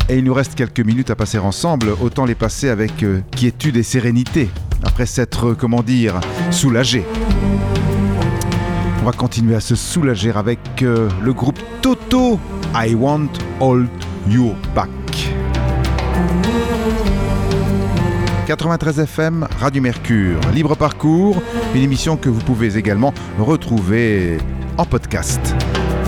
Et il nous reste quelques minutes à passer ensemble, autant les passer avec quiétude et sérénité, après s'être, soulagé. On va continuer à se soulager avec le groupe Toto, I Want Hold You Back. 93 FM, Radio Mercure, Libre Parcours, une émission que vous pouvez également retrouver en podcast.